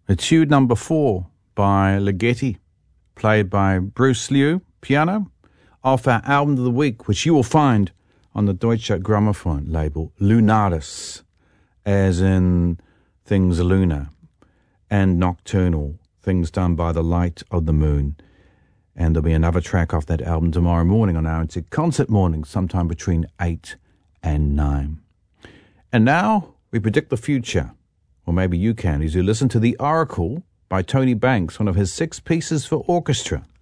Etude number 4 by Ligeti, played by Bruce Liu, piano, off our album of the week, which you will find on the Deutsche Grammophon label, Lunaris, as in things lunar, and nocturnal, things done by the light of the moon. And there'll be another track off that album tomorrow morning on our concert morning, sometime between 8 and 9. And now we predict the future. Or maybe you can, as you listen to The Oracle by Tony Banks, one of his 6 pieces for orchestra.